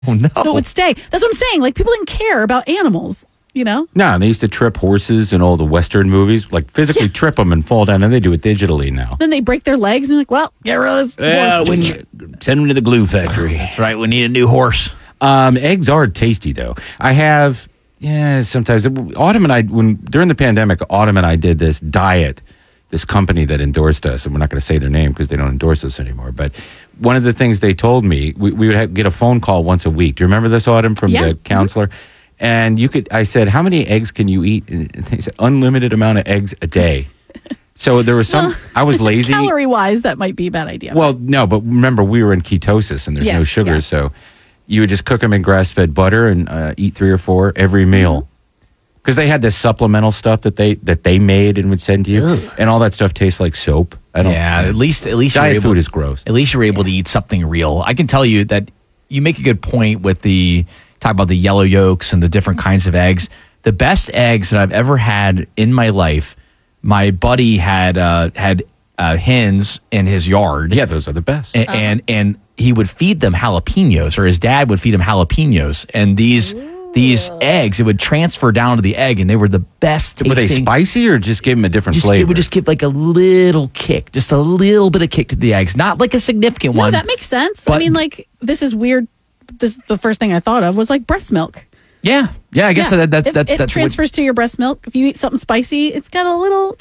Oh, no. So it would stay. That's what I'm saying. Like, people didn't care about animals, you know? No, they used to trip horses in all the Western movies, like physically trip them and fall down, and they do it digitally now. Then they break their legs and like, well, get rid of this horse. Send them to the glue factory. That's right. We need a new horse. Eggs are tasty, though. I have, sometimes. Autumn and I, during the pandemic, Autumn and I did this diet, this company that endorsed us, and we're not going to say their name because they don't endorse us anymore, but one of the things they told me, we would get a phone call once a week. Do you remember this, Autumn, from the counselor? And I said, how many eggs can you eat? And they said, unlimited amount of eggs a day. So there was some, I was lazy. Calorie-wise, that might be a bad idea. Well, no, but remember, we were in ketosis and there's no sugar, so you would just cook them in grass-fed butter and eat 3 or 4 every meal. Because they had this supplemental stuff that they made and would send to you, and all that stuff tastes like soap. At least diet food is gross. At least you're able to eat something real. I can tell you that you make a good point with talk about the yellow yolks and the different kinds of eggs. The best eggs that I've ever had in my life, my buddy had hens in his yard. Yeah, those are the best. And he would feed them jalapenos, or his dad would feed him jalapenos, and these eggs, it would transfer down to the egg, and they were the best. Were they spicy or just give them a different flavor? It would just give like a little kick, just a little bit of kick to the eggs, not like a significant one. No, that makes sense. I mean, like, this is weird. The first thing I thought of was like breast milk. Yeah. I guess it transfers to your breast milk. If you eat something spicy, it's got a little.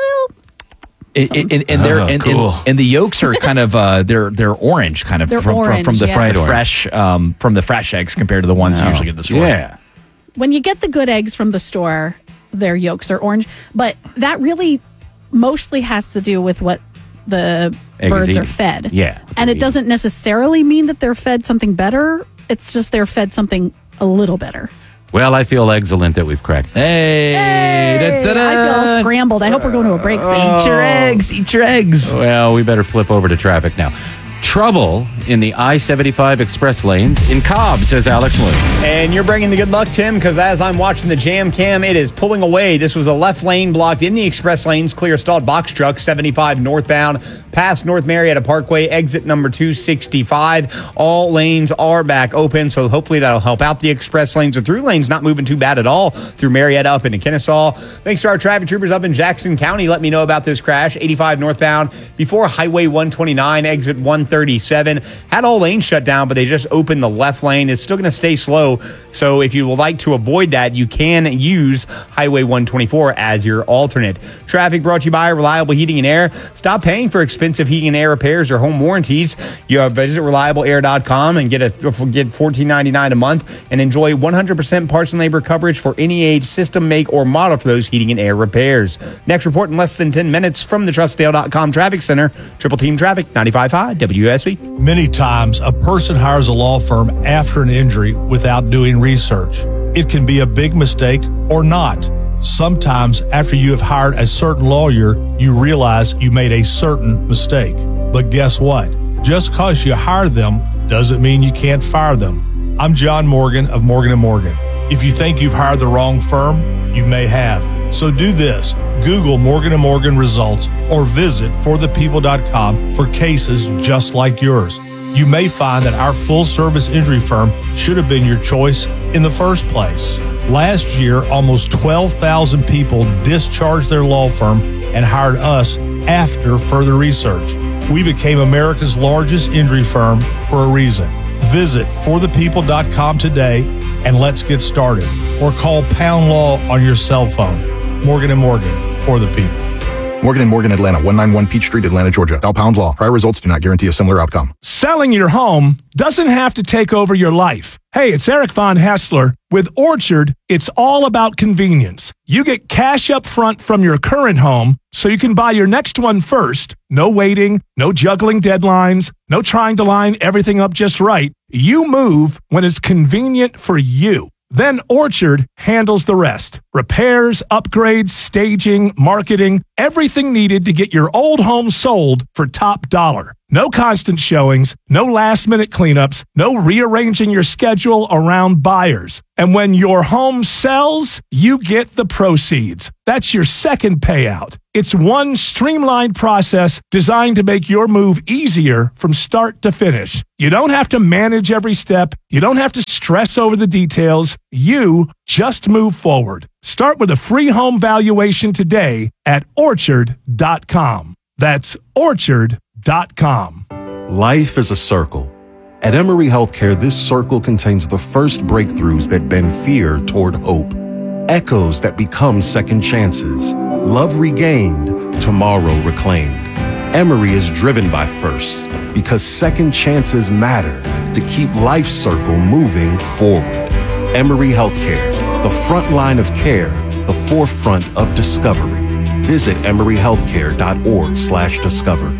And the yolks are kind of they're orange, kind of from the fresh eggs compared to the ones you usually get at the store. Yeah. When you get the good eggs from the store, their yolks are orange, but that really mostly has to do with what the birds are fed. Yeah. And it doesn't necessarily mean that they're fed something better. It's just they're fed something a little better. Well, I feel excellent that we've cracked. Hey! I feel scrambled. I hope we're going to a break soon. Eat your eggs. Well, we better flip over to traffic now. Trouble in the I-75 express lanes in Cobb, says Alex Williams. And you're bringing the good luck, Tim, because as I'm watching the jam cam, it is pulling away. This was a left lane blocked in the express lanes, clear stalled box truck, 75 northbound, past North Marietta Parkway, exit number 265. All lanes are back open, so hopefully that'll help out the express lanes. The through lanes not moving too bad at all through Marietta up into Kennesaw. Thanks to our traffic troopers up in Jackson County. Let me know about this crash. 85 northbound before Highway 129, exit 137. Had all lanes shut down, but they just opened the left lane. It's still going to stay slow, so if you would like to avoid that, you can use Highway 124 as your alternate. Traffic brought to you by Reliable Heating and Air. Stop paying for expensive heating and air repairs or home warranties. You visit reliableair.com and get $14.99 a month and enjoy 100% parts and labor coverage for any age, system, make, or model for those heating and air repairs. Next report in less than 10 minutes from the TrustDale.com Traffic Center. Triple Team Traffic, 95.5 WSB. Many times, a person hires a law firm after an injury without doing research. It can be a big mistake or not. Sometimes, after you have hired a certain lawyer, you realize you made a certain mistake. But guess what? Just because you hire them doesn't mean you can't fire them. I'm John Morgan of Morgan & Morgan. If you think you've hired the wrong firm, you may have. So do this. Google Morgan & Morgan results or visit forthepeople.com for cases just like yours. You may find that our full-service injury firm should have been your choice in the first place. Last year, almost 12,000 people discharged their law firm and hired us after further research. We became America's largest injury firm for a reason. Visit forthepeople.com today and let's get started. Or call Pound Law on your cell phone. Morgan & Morgan, for the people. Morgan & Morgan, Atlanta, 191 Peach Street, Atlanta, Georgia. Dial Pound Law. Prior results do not guarantee a similar outcome. Selling your home doesn't have to take over your life. Hey, it's Eric Von Hessler. With Orchard, it's all about convenience. You get cash up front from your current home so you can buy your next one first. No waiting, no juggling deadlines, no trying to line everything up just right. You move when it's convenient for you. Then Orchard handles the rest. Repairs, upgrades, staging, marketing, everything needed to get your old home sold for top dollar. No constant showings, no last-minute cleanups, no rearranging your schedule around buyers. And when your home sells, you get the proceeds. That's your second payout. It's one streamlined process designed to make your move easier from start to finish. You don't have to manage every step. You don't have to stress over the details. You just move forward. Start with a free home valuation today at Orchard.com. That's Orchard.com. Life is a circle. At Emory Healthcare, this circle contains the first breakthroughs that bend fear toward hope, echoes that become second chances, love regained, tomorrow reclaimed. Emory is driven by firsts because second chances matter to keep life's circle moving forward. Emory Healthcare, the front line of care, the forefront of discovery. Visit emoryhealthcare.org/discover.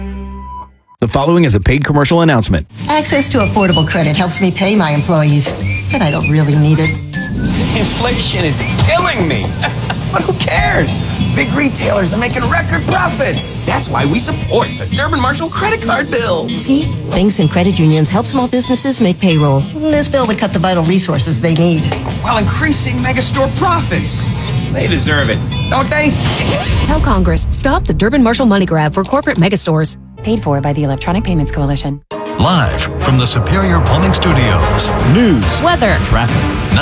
The following is a paid commercial announcement. Access to affordable credit helps me pay my employees, but I don't really need it. Inflation is killing me. But who cares? Big retailers are making record profits. That's why we support the Durbin Marshall credit card bill. See? Banks and credit unions help small businesses make payroll. This bill would cut the vital resources they need, while increasing megastore profits. They deserve it, don't they? Tell Congress, stop the Durbin Marshall money grab for corporate megastores. Paid for by the Electronic Payments Coalition. Live from the Superior Plumbing Studios. News, weather, traffic.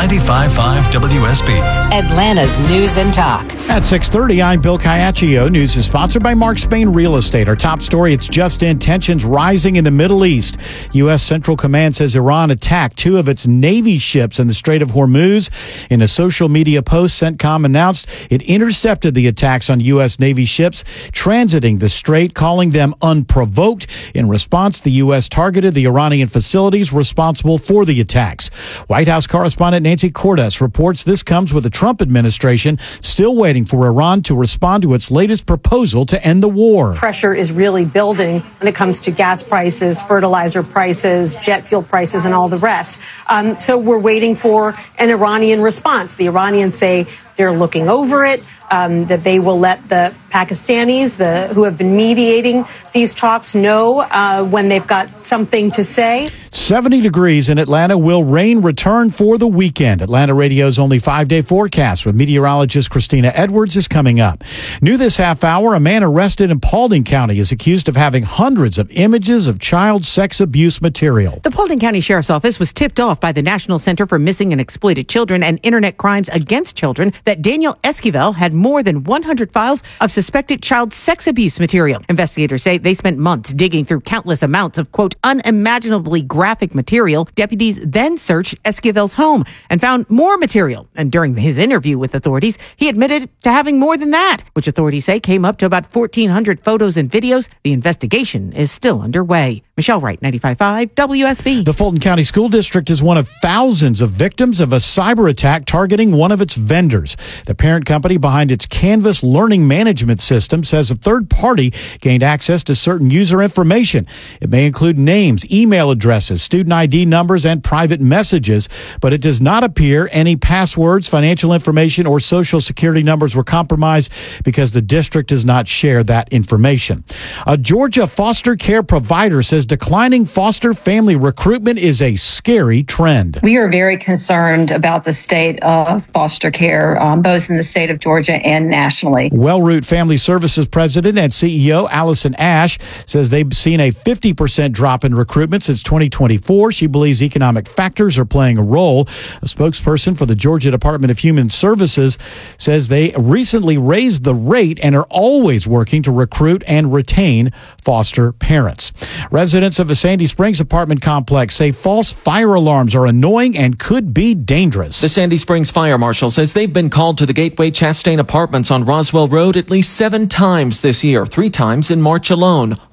95.5 WSB. Atlanta's News and Talk. At 6:30, I'm Bill Caiaccio. News is sponsored by Mark Spain Real Estate. Our top story, it's just in, tensions rising in the Middle East. U.S. Central Command says Iran attacked two of its Navy ships in the Strait of Hormuz. In a social media post, CENTCOM announced it intercepted the attacks on U.S. Navy ships transiting the strait, calling them unprovoked. In response, the U.S. targeted the Iranian facilities responsible for the attacks. White House correspondent Nancy Cordes reports this comes with the Trump administration still waiting for Iran to respond to its latest proposal to end the war. Pressure is really building when it comes to gas prices, fertilizer prices, jet fuel prices, and all the rest. So we're waiting for an Iranian response. The Iranians say they're looking over it, that they will let the Pakistanis, who have been mediating these talks, know when they've got something to say. 70 degrees in Atlanta. Will rain return for the weekend? Atlanta Radio's only 5-day forecast with meteorologist Christina Edwards is coming up. New this half hour, a man arrested in Paulding County is accused of having hundreds of images of child sex abuse material. The Paulding County Sheriff's Office was tipped off by the National Center for Missing and Exploited Children and Internet Crimes Against Children that Daniel Esquivel had more than 100 files of suspected child sex abuse material. Investigators say they spent months digging through countless amounts of, quote, unimaginably graphic material. Deputies then searched Esquivel's home and found more material. And during his interview with authorities, he admitted to having more than that, which authorities say came up to about 1,400 photos and videos. The investigation is still underway. Michelle Wright, 95.5 WSB. The Fulton County School District is one of thousands of victims of a cyber attack targeting one of its vendors. The parent company behind its Canvas learning management system says a third party gained access to certain user information. It may include names, email addresses, student ID numbers, and private messages, but it does not appear any passwords, financial information, or social security numbers were compromised because the district does not share that information. A Georgia foster care provider says declining foster family recruitment is a scary trend. We are very concerned about the state of foster care, both in the state of Georgia and nationally. Wellroot Family Services President and CEO Allison Ash says they've seen a 50% drop in recruitment since 2024. She believes economic factors are playing a role. A spokesperson for the Georgia Department of Human Services says they recently raised the rate and are always working to recruit and retain foster parents. Residents of the Sandy Springs apartment complex say false fire alarms are annoying and could be dangerous. The Sandy Springs Fire Marshal says they've been called to the Gateway Chastain Apartments on Roswell Road at least 7 times this year, 3 times in March alone.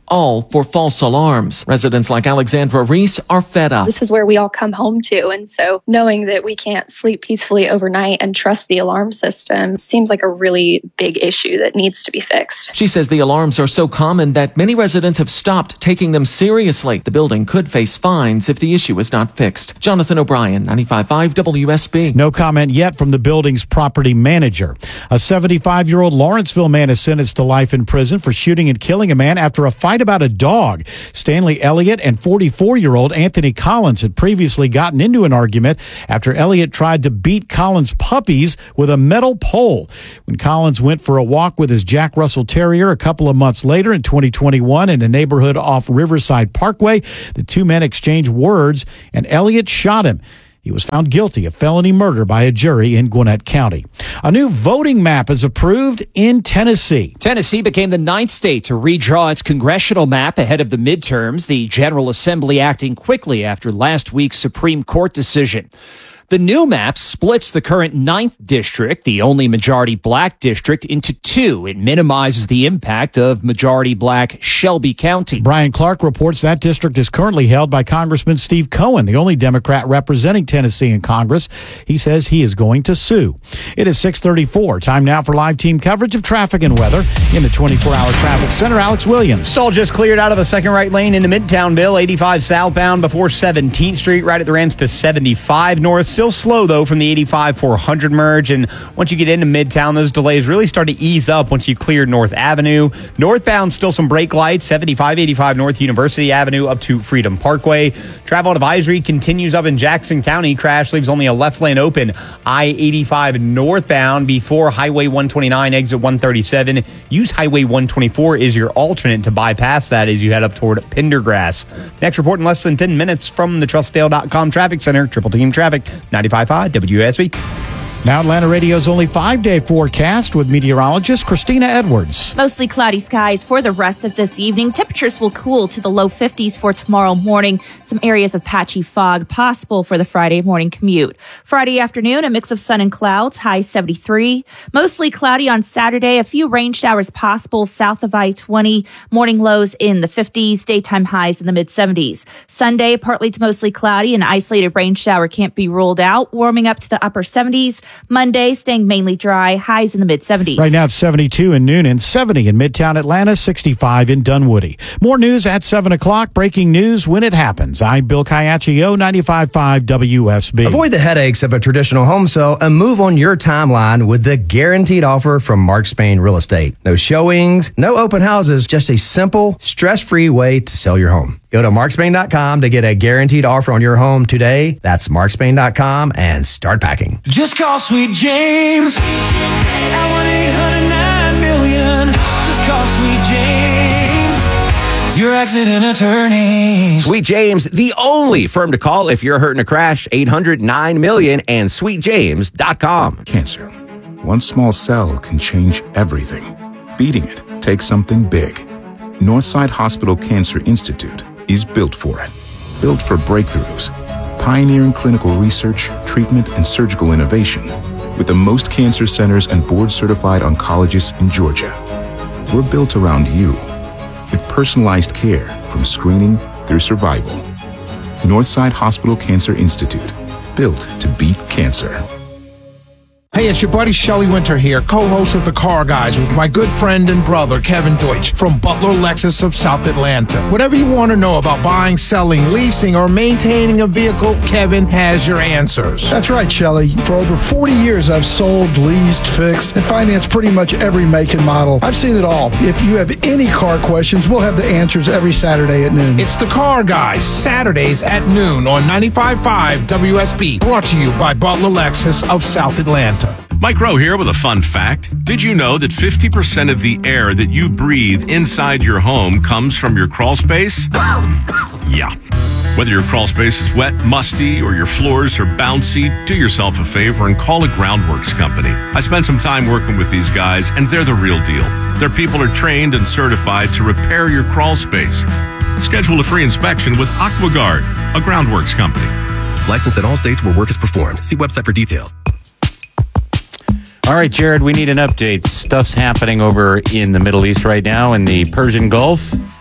all for false alarms. Residents like Alexandra Reese are fed up. This is where we all come home to. And so knowing that we can't sleep peacefully overnight and trust the alarm system seems like a really big issue that needs to be fixed. She says the alarms are so common that many residents have stopped taking them seriously. The building could face fines if the issue is not fixed. Jonathan O'Brien, 95.5 WSB. No comment yet from the building's property manager. A 75-year-old Lawrenceville man is sentenced to life in prison for shooting and killing a man after a fight about a dog. Stanley Elliott and 44-year-old Anthony Collins had previously gotten into an argument after Elliott tried to beat Collins' puppies with a metal pole. When Collins went for a walk with his Jack Russell Terrier a couple of months later in 2021 in a neighborhood off Riverside Parkway, the two men exchanged words and Elliott shot him. He was found guilty of felony murder by a jury in Gwinnett County. A new voting map is approved in Tennessee. Tennessee became the 9th state to redraw its congressional map ahead of the midterms, the General Assembly acting quickly after last week's Supreme Court decision. The new map splits the current 9th district, the only majority black district, into two. It minimizes the impact of majority black Shelby County. Brian Clark reports that district is currently held by Congressman Steve Cohen, the only Democrat representing Tennessee in Congress. He says he is going to sue. It is 6:34. Time now for live team coverage of traffic and weather in the 24-hour traffic center. Alex Williams. Stall just cleared out of the second right lane into Midtownville, 85 southbound before 17th Street, right at the ramps to 75 north. Still slow, though, from the 85-400 merge. And once you get into Midtown, those delays really start to ease up once you clear North Avenue. Northbound, still some brake lights, 75-85 North University Avenue up to Freedom Parkway. Travel advisory continues up in Jackson County. Crash leaves only a left lane open. I-85 northbound before Highway 129, exit 137. Use Highway 124 is your alternate to bypass that as you head up toward Pendergrass. Next report in less than 10 minutes from the TrustDale.com Traffic Center. Triple Team Traffic, 95.5 WSB. Now Atlanta Radio's only 5-day forecast with meteorologist Christina Edwards. Mostly cloudy skies for the rest of this evening. Temperatures will cool to the low 50s for tomorrow morning. Some areas of patchy fog possible for the Friday morning commute. Friday afternoon, a mix of sun and clouds, high 73. Mostly cloudy on Saturday. A few rain showers possible south of I-20. Morning lows in the 50s, daytime highs in the mid-70s. Sunday, partly to mostly cloudy. An isolated rain shower can't be ruled out. Warming up to the upper 70s. Monday, staying mainly dry, highs in the mid-70s. Right now it's 72 in Noonan, 70 in Midtown Atlanta, 65 in Dunwoody. More news at 7 o'clock. Breaking news when it happens. I'm Bill Caiaccio, 95.5 WSB. Avoid the headaches of a traditional home sale and move on your timeline with the guaranteed offer from Mark Spain Real Estate. No showings, no open houses, just a simple, stress-free way to sell your home. Go to markspain.com to get a guaranteed offer on your home today. That's markspain.com and start packing. Just call Sweet James at 1-800-9-million. Just call Sweet James, your accident attorney. Sweet James, the only firm to call if you're hurt in a crash. 800-9-million and sweetjames.com. Cancer. One small cell can change everything. Beating it takes something big. Northside Hospital Cancer Institute is built for it. Built for breakthroughs, pioneering clinical research, treatment, and surgical innovation, with the most cancer centers and board-certified oncologists in Georgia. We're built around you, with personalized care from screening through survival. Northside Hospital Cancer Institute, built to beat cancer. Hey, it's your buddy Shelley Winter here, co-host of The Car Guys with my good friend and brother, Kevin Deutsch, from Butler Lexus of South Atlanta. Whatever you want to know about buying, selling, leasing, or maintaining a vehicle, Kevin has your answers. That's right, Shelley. For over 40 years, I've sold, leased, fixed, and financed pretty much every make and model. I've seen it all. If you have any car questions, we'll have the answers every Saturday at noon. It's The Car Guys, Saturdays at noon on 95.5 WSB. Brought to you by Butler Lexus of South Atlanta. Mike Rowe here with a fun fact. Did you know that 50% of the air that you breathe inside your home comes from your crawl space? Yeah. Whether your crawl space is wet, musty, or your floors are bouncy, do yourself a favor and call a Groundworks company. I spent some time working with these guys, and they're the real deal. Their people are trained and certified to repair your crawl space. Schedule a free inspection with AquaGuard, a Groundworks company. Licensed in all states where work is performed. See website for details. All right, Jared, we need an update. Stuff's happening over in the Middle East right now in the Persian Gulf.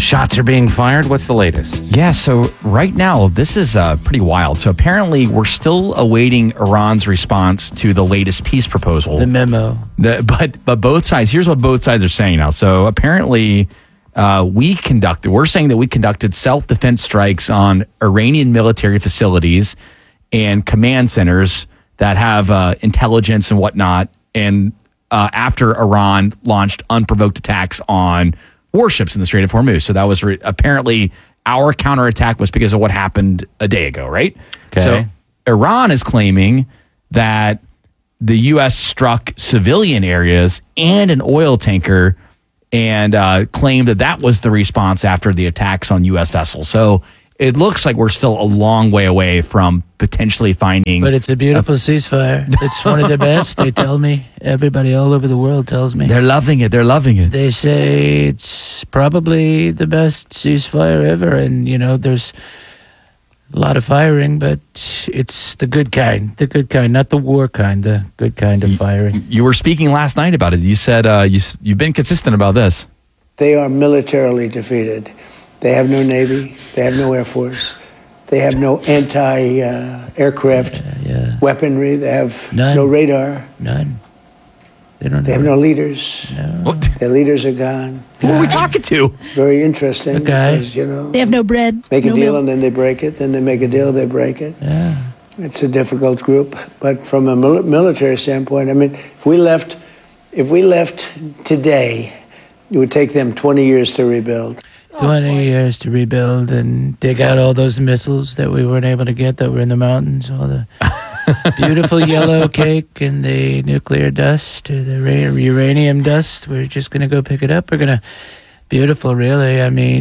Shots are being fired. What's the latest? Yeah, so right now, this is pretty wild. So apparently, we're still awaiting Iran's response to the latest peace proposal. The memo. But both sides, here's what both sides are saying now. So apparently, we're saying that we conducted self-defense strikes on Iranian military facilities and command centers that have intelligence and whatnot. And after Iran launched unprovoked attacks on warships in the Strait of Hormuz. So that was apparently our counterattack was because of what happened a day ago, right? Okay. So Iran is claiming that the U.S. struck civilian areas and an oil tanker and claimed that was the response after the attacks on U.S. vessels. So it looks like we're still a long way away from potentially finding... But it's a beautiful ceasefire. It's one of the best, they tell me. Everybody all over the world tells me. They're loving it. They're loving it. They say it's probably the best ceasefire ever. And, there's a lot of firing, but it's the good kind. The good kind, not the war kind. The good kind of firing. You were speaking last night about it. You said you've been consistent about this. They are militarily defeated. They have no Navy. They have no Air Force. They have no anti-aircraft weaponry. They have no radar. None. They have no leaders. No. Their leaders are gone. Who are we talking to? Very interesting. Okay. Because, they have no bread. Make a no deal milk. and then they break it. Then they make a deal, they break it. Yeah. It's a difficult group. But from a military standpoint, if we left today, it would take them 20 years to rebuild. 20 years to rebuild and dig out all those missiles that we weren't able to get that were in the mountains, all the beautiful yellow cake and the nuclear dust or the uranium dust. We're just going to go pick it up. We're going to... Beautiful, really.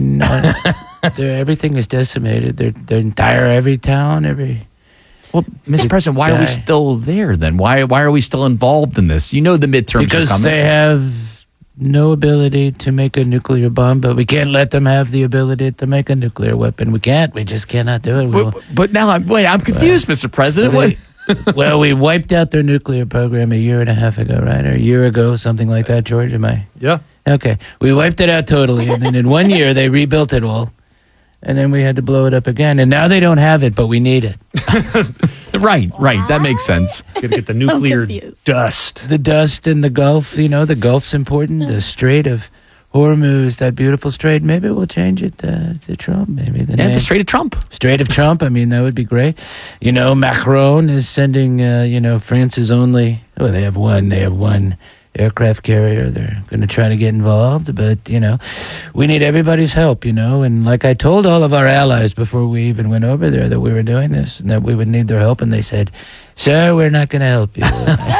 Everything is decimated. Every town, Well, Mr. President, why are we still there then? Why are we still involved in this? The midterms because are coming. They have no ability to make a nuclear bomb, but we can't let them have the ability to make a nuclear weapon. We can't. We just cannot do it. But now I'm confused, Mr. President. Well, we wiped out their nuclear program a year and a half ago, right? Or a year ago, something like that, George, am I? Yeah. Okay. We wiped it out totally, and then in 1 year, they rebuilt it all. And then we had to blow it up again. And now they don't have it, but we need it. Right. That makes sense. Got to get the nuclear dust. The dust in the Gulf, the Gulf's important. The Strait of Hormuz, that beautiful strait. Maybe we'll change it to Trump. Maybe the Strait of Trump. Strait of Trump. That would be great. Macron is sending, France's only... Oh, they have one aircraft carrier. They're going to try to get involved, but we need everybody's help, and like I told all of our allies before we even went over there that we were doing this and that we would need their help, and they said, "Sir, we're not going to help you."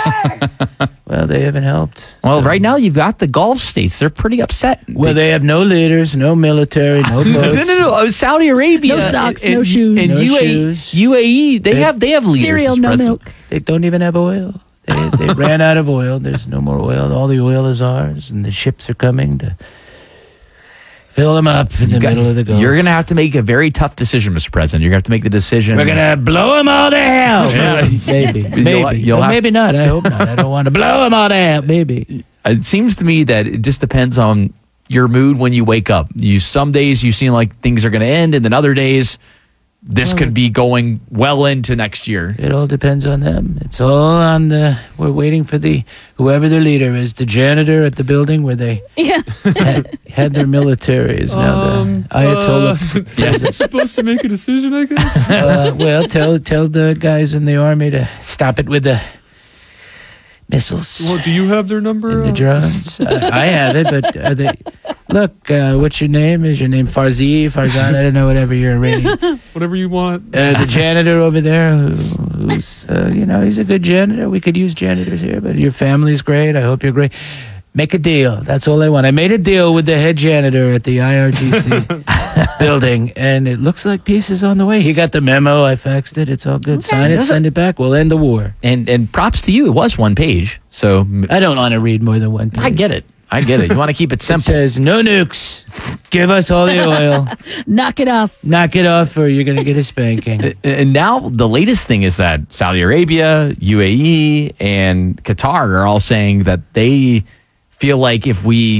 Well, they haven't helped. Well, right now you've got the Gulf states. They're pretty upset. Well, they have no leaders, no military, no boats. No. Saudi Arabia, no socks, no shoes, and no UAE. They have leaders. Cereal, no milk. They don't even have oil. They ran out of oil. There's no more oil. All the oil is ours, and the ships are coming to fill them up in the middle of the Gulf. You're going to have to make a very tough decision, Mr. President. You're going to have to make the decision. We're going to blow them all to hell. Maybe. Maybe not. I hope not. I don't want to blow them all to hell. Maybe. It seems to me that it just depends on your mood when you wake up. Some days you seem like things are going to end, and then other days... This could be going well into next year. It all depends on them. It's all on we're waiting for whoever their leader is, the janitor at the building where they had their militaries. Now the Ayatollah. I'm supposed to make a decision, I guess. Well, tell the guys in the army to stop it with the missiles. Well, do you have their number? And the drones. I have it, but are they... Look, what's your name? Is your name Farzan? I don't know, whatever you're Iranian. Whatever you want. The janitor over there, who's, he's a good janitor. We could use janitors here, but your family's great. I hope you're great. Make a deal. That's all I want. I made a deal with the head janitor at the IRGC building, and it looks like peace is on the way. He got the memo. I faxed it. It's all good. Okay. Sign it, send it back. We'll end the war. And props to you. It was one page, so... I don't want to read more than one page. I get it. You want to keep it simple. It says, no nukes. Give us all the oil. Knock it off. Knock it off or you're going to get a spanking. And now the latest thing is that Saudi Arabia, UAE, and Qatar are all saying that they feel like if we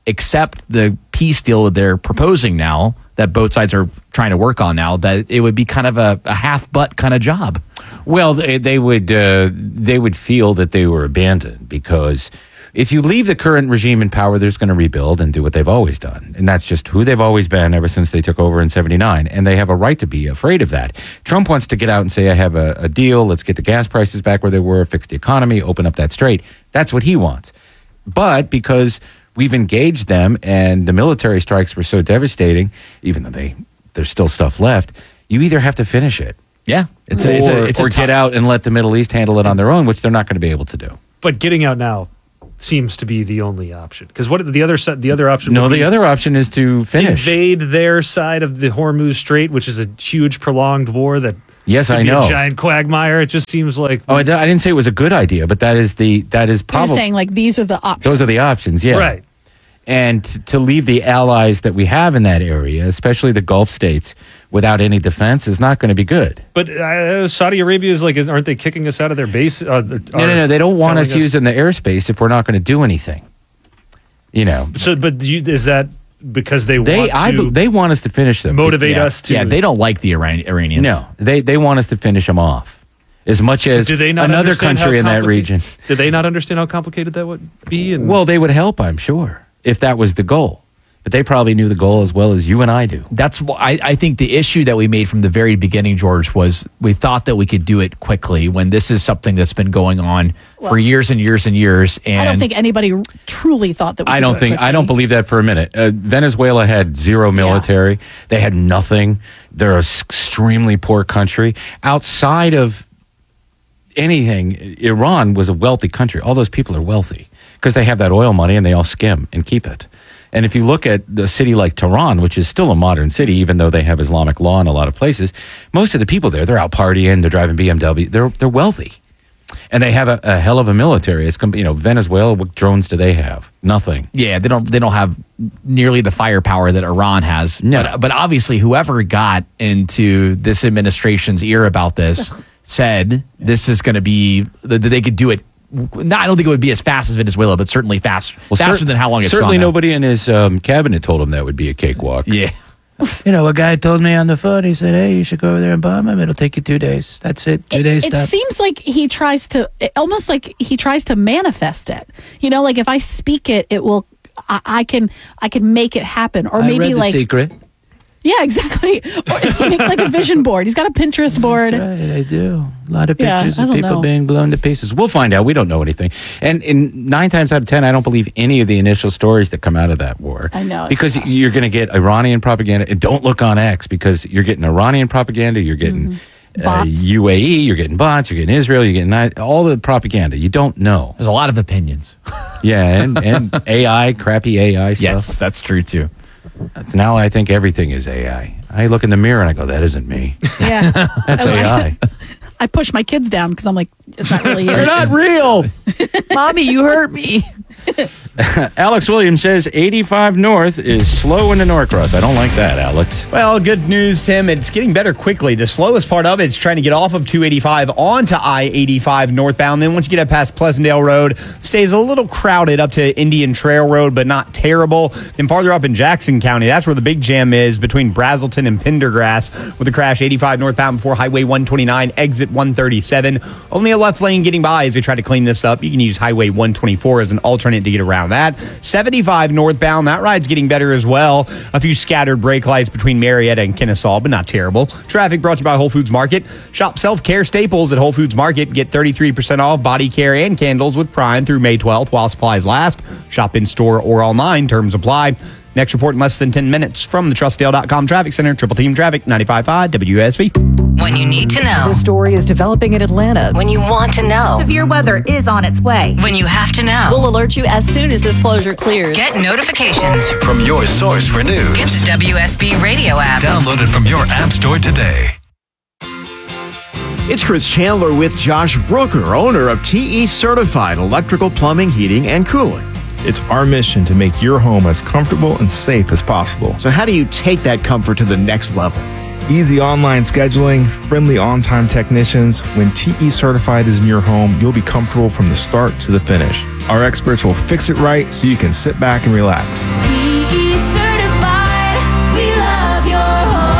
accept the peace deal that they're proposing now, that both sides are trying to work on now, that it would be kind of a half-butt kind of job. Well, they would feel that they were abandoned, because if you leave the current regime in power, they're going to rebuild and do what they've always done. And that's just who they've always been ever since they took over in 79. And they have a right to be afraid of that. Trump wants to get out and say, I have a deal. Let's get the gas prices back where they were, fix the economy, open up that strait. That's what he wants. But because we've engaged them and the military strikes were so devastating, even though there's still stuff left, you either have to finish it. Yeah. Or get out and let the Middle East handle it on their own, which they're not going to be able to do. But getting out now seems to be the only option, because what the other option? No, the other option is to finish, invade their side of the Hormuz Strait, which is a huge, prolonged war that. Yes, could I be know. A giant quagmire. It just seems like. Oh, I didn't say it was a good idea, but that is You're probably saying like these are the options. those are the options. Yeah, right. And to leave the allies that we have in that area, especially the Gulf states, without any defense is not going to be good. But Saudi Arabia is like, aren't they kicking us out of their base? No. They don't want us using the airspace if we're not going to do anything. So, but is that because they want us to finish them? Motivate us to. Yeah, they don't like the Iranians. No, they want us to finish them off as much as another country in that region. Did they not understand how complicated that would be? Well, they would help, I'm sure, if that was the goal. But they probably knew the goal as well as you and I do. That's why I think the issue that we made from the very beginning, George, was we thought that we could do it quickly when this is something that's been going on for years and years and years. And I don't think anybody truly thought that. I don't believe that for a minute. Venezuela had zero military. They had nothing. They're an extremely poor country. Outside of anything, Iran was a wealthy country. All those people are wealthy because they have that oil money and they all skim and keep it. And if you look at the city like Tehran, which is still a modern city, even though they have Islamic law in a lot of places, most of the people there, they're out partying, they're driving BMW, they're wealthy. And they have a hell of a military. It's, Venezuela, what drones do they have? Nothing. Yeah, they don't have nearly the firepower that Iran has. No. But obviously, whoever got into this administration's ear about this said this is going to be, that they could do it. No, I don't think it would be as fast as Venezuela, but certainly faster than how long it's gone. Certainly nobody in his cabinet told him that would be a cakewalk. Yeah. A guy told me on the phone, he said, hey, you should go over there and bomb him. It'll take you 2 days. That's it. 2 days. It seems like he tries to manifest it. Like if I speak it, it will, I can make it happen. Or maybe I read The Secret. Yeah, exactly. Or he makes like a vision board. He's got a Pinterest board. That's right, I do. A lot of pictures of people being blown to pieces. We'll find out. We don't know anything. And in 9 times out of 10, I don't believe any of the initial stories that come out of that war. I know. Because you're going to get Iranian propaganda. And don't look on X, because you're getting Iranian propaganda, you're getting UAE, you're getting bots, you're getting Israel, you're getting all the propaganda. You don't know. There's a lot of opinions. Yeah, and AI, crappy AI stuff. Yes, that's true too. Now I think everything is AI. I look in the mirror and I go, that isn't me. Yeah. That's AI. I push my kids down because I'm like, it's not really you. You're not real. Mommy, you hurt me. Alex Williams says 85 North is slow into Norcross. I don't like that, Alex. Well, good news, Tim. It's getting better quickly. The slowest part of it is trying to get off of 285 onto I-85 northbound. Then once you get up past Pleasantdale Road, stays a little crowded up to Indian Trail Road, but not terrible. Then farther up in Jackson County, that's where the big jam is between Brazelton and Pendergrass with a crash 85 northbound before Highway 129, exit 137. Only a left lane getting by as they try to clean this up. You can use Highway 124 as an alternate to get around that. 75 northbound, that ride's getting better as well. A few scattered brake lights between Marietta and Kennesaw, but not terrible. Traffic brought to you by Whole Foods Market. Shop self-care staples at Whole Foods Market. Get 33% off body care and candles with Prime through May 12th while supplies last. Shop in store or online. Terms apply. Next report in less than 10 minutes from the TrustDale.com Traffic Center. Triple Team Traffic, 95.5 WSB. When you need to know. The story is developing in Atlanta. When you want to know. Severe weather is on its way. When you have to know. We'll alert you as soon as this closure clears. Get notifications from your source for news. Get the WSB radio app. Download it from your app store today. It's Chris Chandler with Josh Brooker, owner of TE Certified Electrical Plumbing, Heating, and Cooling. It's our mission to make your home as comfortable and safe as possible. So how do you take that comfort to the next level? Easy online scheduling, friendly on-time technicians. When TE Certified is in your home, you'll be comfortable from the start to the finish. Our experts will fix it right so you can sit back and relax. TE Certified, we love your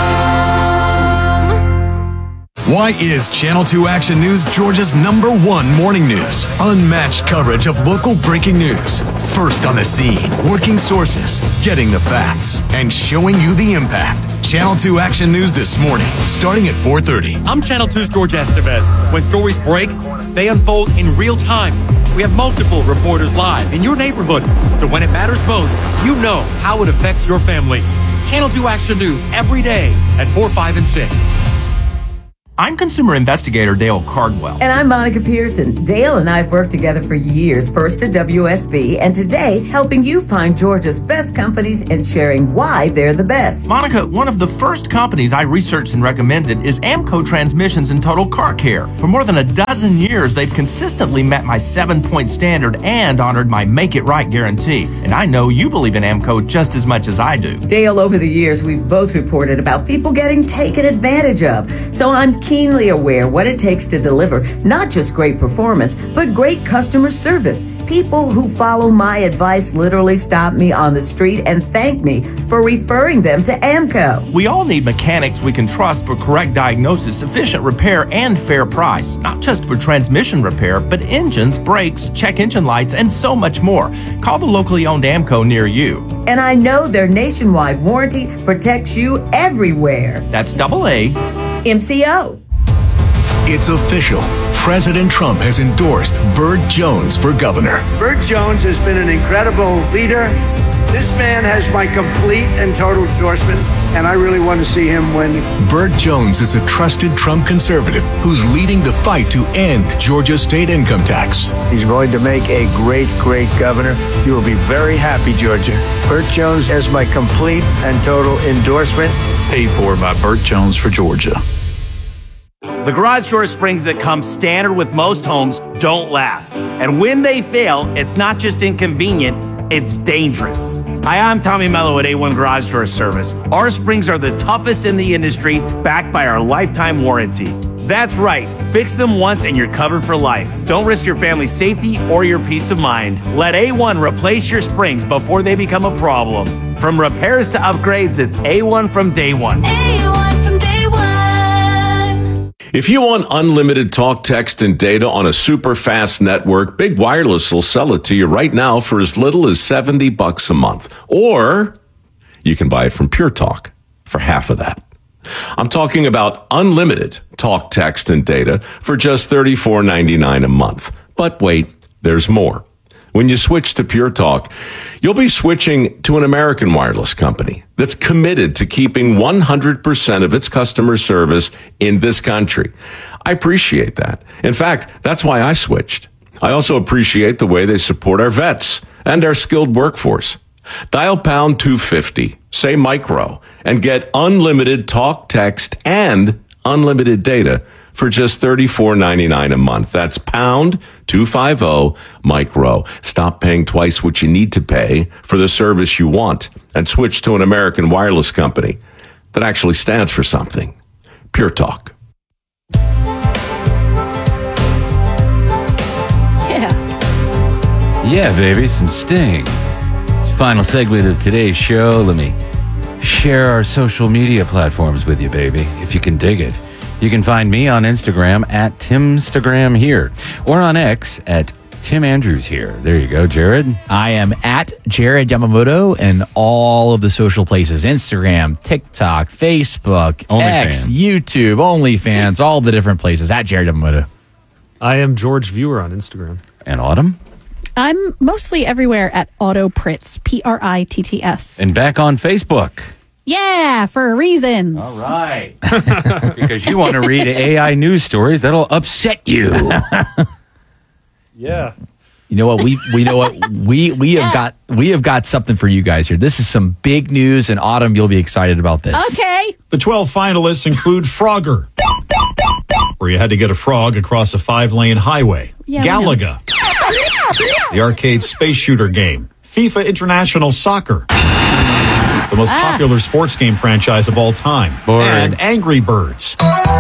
home. Why is Channel 2 Action News Georgia's #1 morning news? Unmatched coverage of local breaking news. First on the scene, working sources, getting the facts, and showing you the impact. Channel 2 Action News this morning, starting at 4:30. I'm Channel 2's George Estevez. When stories break, they unfold in real time. We have multiple reporters live in your neighborhood, so when it matters most, you know how it affects your family. Channel 2 Action News every day at 4, 5, and 6. I'm consumer investigator Dale Cardwell. And I'm Monica Pearson. Dale and I have worked together for years, first at WSB, and today helping you find Georgia's best companies and sharing why they're the best. Monica, one of the first companies I researched and recommended is Amco Transmissions and Total Car Care. For more than a dozen years, they've consistently met my 7-point standard and honored my Make It Right guarantee. And I know you believe in Amco just as much as I do. Dale, over the years, we've both reported about people getting taken advantage of. So I'm keenly aware what it takes to deliver not just great performance, but great customer service. People who follow my advice literally stop me on the street and thank me for referring them to Amco. We all need mechanics we can trust for correct diagnosis, efficient repair, and fair price. Not just for transmission repair, but engines, brakes, check engine lights, and so much more. Call the locally owned Amco near you. And I know their nationwide warranty protects you everywhere. That's AA MCO. It's official. President Trump has endorsed Burt Jones for governor. Burt Jones has been an incredible leader. This man has my complete and total endorsement, and I really want to see him win. Burt Jones is a trusted Trump conservative who's leading the fight to end Georgia's state income tax. He's going to make a great, great governor. You will be very happy, Georgia. Burt Jones has my complete and total endorsement. Paid for by Burt Jones for Georgia. The garage door springs that come standard with most homes don't last. And when they fail, it's not just inconvenient, it's dangerous. Hi, I'm Tommy Mello at A1 Garage Door Service. Our springs are the toughest in the industry, backed by our lifetime warranty. That's right. Fix them once and you're covered for life. Don't risk your family's safety or your peace of mind. Let A1 replace your springs before they become a problem. From repairs to upgrades, it's A1 from day one. A1 from day one. If you want unlimited talk, text, and data on a super fast network, Big Wireless will sell it to you right now for as little as $70 a month. Or you can buy it from Pure Talk for half of that. I'm talking about unlimited talk, text, and data for just $34.99 a month. But wait, there's more. When you switch to Pure Talk, you'll be switching to an American wireless company that's committed to keeping 100% of its customer service in this country. I appreciate that. In fact, that's why I switched. I also appreciate the way they support our vets and our skilled workforce. Dial pound 250, say micro, and get unlimited talk, text, and unlimited data for just $34.99 a month. That's pound 250 micro. Stop paying twice what you need to pay for the service you want and switch to an American wireless company that actually stands for something. Pure Talk. Yeah, baby, some Sting. Final segment of today's show. Let me share our social media platforms with you, baby, if you can dig it. You can find me on Instagram at Timstagram here, or on X at Tim Andrews here. There you go, Jared. I am at Jared Yamamoto and all of the social places: Instagram, TikTok, Facebook, X, YouTube, OnlyFans, all the different places at Jared Yamamoto. I am George Viewer on Instagram. And Autumn? I'm mostly everywhere at Auto Pritz, Pritts. And back on Facebook. Yeah, for reasons. All right. Because you want to read AI news stories that'll upset you. Yeah. You know what? We have got something for you guys here. This is some big news, and Autumn, you'll be excited about this. Okay. The 12 finalists include Frogger, where you had to get a frog across a 5-lane highway. Yeah, Galaga, the arcade space shooter game. FIFA International Soccer, the the most popular sports game franchise of all time, and Angry Birds.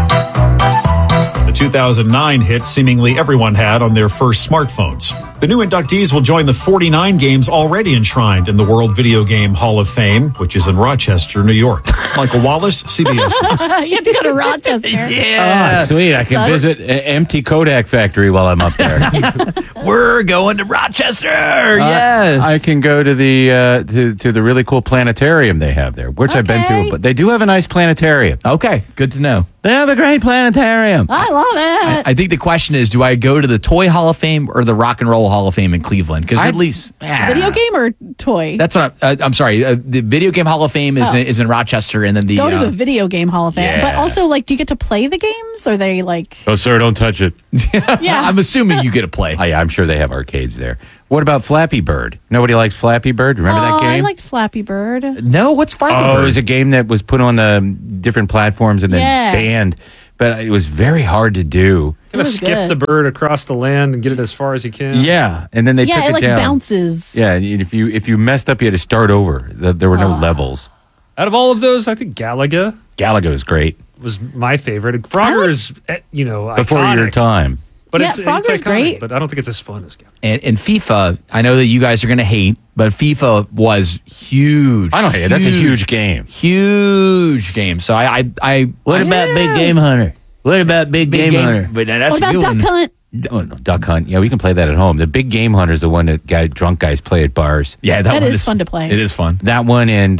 The 2009 hit seemingly everyone had on their first smartphones. The new inductees will join the 49 games already enshrined in the World Video Game Hall of Fame, which is in Rochester, New York. Michael Wallace, CBS News. You have to go to Rochester. Yeah. Oh, sweet. I can visit an empty Kodak factory while I'm up there. We're going to Rochester. Yes. I can go to the to the really cool planetarium they have there, which I've been to. But they do have a nice planetarium. Okay, good to know. They have a great planetarium. I love it. I think the question is, do I go to the Toy Hall of Fame or the Rock and Roll Hall of Fame in Cleveland? Because at least... Video game or toy? That's what I'm sorry. The Video Game Hall of Fame is in Rochester, and then the... Go to the Video Game Hall of Fame. Yeah. But also, like, do you get to play the games? Or are they, like... Oh, sir, don't touch it. Yeah. I'm assuming you get to play. Oh, yeah, I'm sure they have arcades there. What about Flappy Bird? Nobody likes Flappy Bird? Remember that game? I liked Flappy Bird. No, what's Flappy Bird? It was a game that was put on the different platforms and then banned. But it was very hard to do. Kind of skip the bird across the land and get it as far as you can. Yeah, and then they took it like down. Bounces. Yeah, and if you messed up, you had to start over. There were no levels. Out of all of those, I think Galaga is great. Was my favorite. Frogger is, Before iconic, your time. But Yeah, it's Frogger's iconic, great. But I don't think it's as fun as Galaga. And FIFA, I know that you guys are going to hate, but FIFA was huge. I don't hate it. That's a huge game. Huge game. So I What about Big Game Hunter? What about Big Game Hunter? But that's What a about good Duck one. Hunt? Oh, no, Duck Hunt. Yeah, we can play that at home. The Big Game Hunter is the one that drunk guys play at bars. Yeah, That one is fun to play. It is fun. That one and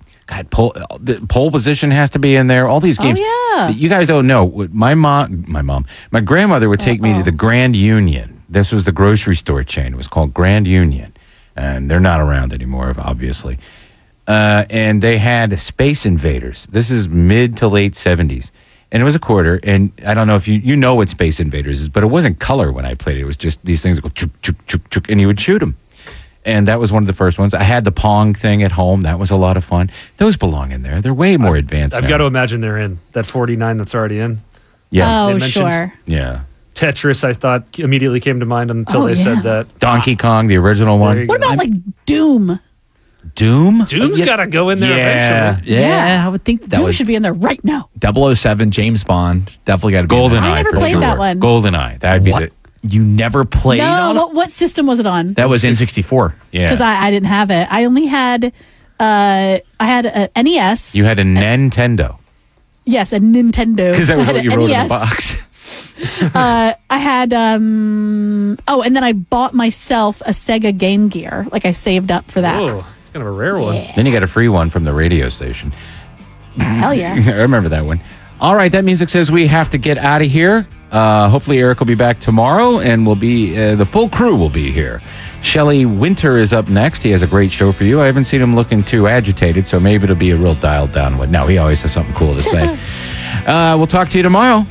the pole position has to be in there. All these games. Oh, yeah. You guys don't know. My grandmother would take me to the Grand Union. This was the grocery store chain. It was called Grand Union, and they're not around anymore, obviously. And they had Space Invaders. This is mid to late 70s. And it was a quarter. And I don't know if you know what Space Invaders is, but it wasn't color when I played it. It was just these things that go chuk, chuk, chuk, chuk, and you would shoot them. And that was one of the first ones. I had the Pong thing at home. That was a lot of fun. Those belong in there. They're way more advanced I've now. got to imagine they're in that 49 that's already in. Yeah. Oh, They mentioned sure. Yeah. Tetris, I thought immediately came to mind until they said that. Donkey Kong, the original There one. you What go. about, like, Doom? Doom? Doom's got to go in there eventually. Yeah, I would think that Doom was should be in there right now. 007, James Bond. Definitely got to be in there. GoldenEye I never for played sure. that one. GoldenEye. That would be What? You never played on No, it? what system was it on? That was N64. Yeah. Because I didn't have it. I only had I had a NES. You had a Nintendo. Yes, a Nintendo. Because that was I had what you a wrote in the NES. box. I had and then I bought myself a Sega Game Gear. Like I saved up for that. Oh, it's kind of a rare one. Then you got a free one from the radio station. Hell yeah. I remember that one. All right, that music says we have to get out of here. Hopefully Eric will be back tomorrow, and we'll be the full crew will be here. Shelley Winter is up next. He has a great show for you. I haven't seen him looking too agitated, so maybe it'll be a real dialed down one. No, he always has something cool to say. We'll talk to you tomorrow.